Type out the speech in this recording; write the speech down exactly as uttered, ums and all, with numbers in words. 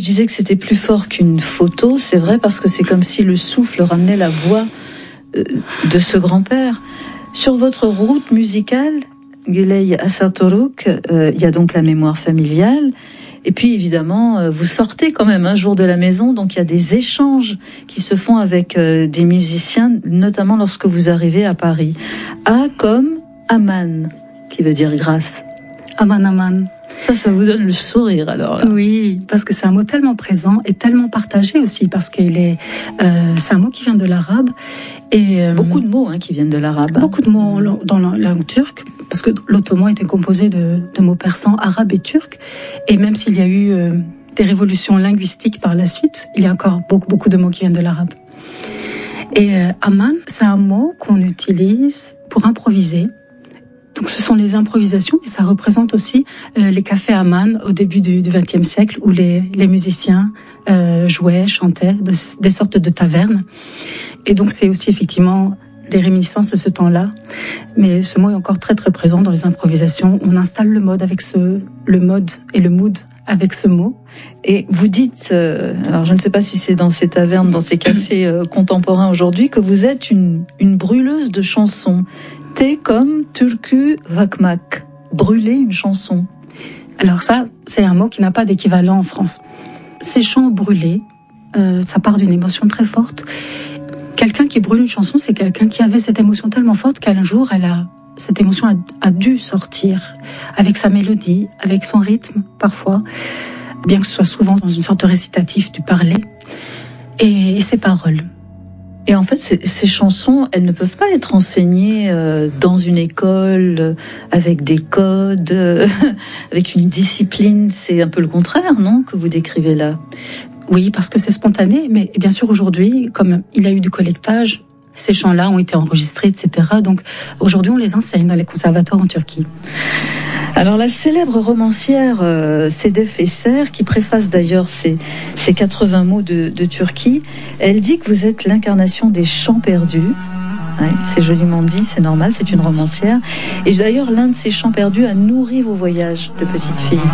je disais que c'était plus fort qu'une photo, c'est vrai, parce que c'est comme si le souffle ramenait la voix de ce grand-père. Sur votre route musicale, Gülay Asatorouk, euh, il y a donc la mémoire familiale. Et puis évidemment, euh, vous sortez quand même un jour de la maison, donc il y a des échanges qui se font avec euh, des musiciens, notamment lorsque vous arrivez à Paris. A comme Aman, qui veut dire grâce. Aman Aman. Ça, ça vous donne le sourire alors là. Oui, parce que c'est un mot tellement présent et tellement partagé aussi, parce qu'il est, euh, c'est un mot qui vient de l'arabe. Et euh, beaucoup de mots hein, qui viennent de l'arabe. Beaucoup de mots dans la langue turque, parce que l'ottoman était composé de, de mots persans, arabes et turcs. Et même s'il y a eu euh, des révolutions linguistiques par la suite, il y a encore beaucoup, beaucoup de mots qui viennent de l'arabe. Et euh, aman, c'est un mot qu'on utilise pour improviser. Donc ce sont les improvisations, et ça représente aussi euh, les cafés Aman au début du vingtième siècle, où les, les musiciens euh, jouaient, chantaient, de, des sortes de tavernes. Et donc c'est aussi effectivement des réminiscences de ce temps-là. Mais ce mot est encore très très présent dans les improvisations. On installe le mode avec ce, le mode et le mood avec ce mot. Et vous dites, euh, alors je ne sais pas si c'est dans ces tavernes, dans ces cafés euh, contemporains aujourd'hui, que vous êtes une, une brûleuse de chansons. T comme Türkü Vakmak, brûler une chanson. Alors ça, c'est un mot qui n'a pas d'équivalent en France. Ces chants brûlés, euh, ça part d'une émotion très forte. Quelqu'un qui brûle une chanson, c'est quelqu'un qui avait cette émotion tellement forte qu'un jour, elle a, cette émotion a, a dû sortir avec sa mélodie, avec son rythme parfois, bien que ce soit souvent dans une sorte de récitatif du parler, et, et ses paroles. Et en fait, ces, ces chansons, elles ne peuvent pas être enseignées euh, dans une école euh, avec des codes, euh, avec une discipline. C'est un peu le contraire, non, que vous décrivez là? Oui, parce que c'est spontané. Mais bien sûr, aujourd'hui, comme il y a eu du collectage, ces chants-là ont été enregistrés, et cetera. Donc aujourd'hui, on les enseigne dans les conservatoires en Turquie. Alors la célèbre romancière euh, Sedef Eser, qui préface d'ailleurs ces, ces quatre-vingts mots de, de Turquie, elle dit que vous êtes l'incarnation des chants perdus. Ouais, c'est joliment dit, c'est normal, c'est une romancière. Et d'ailleurs, l'un de ces chants perdus a nourri vos voyages de petite fille.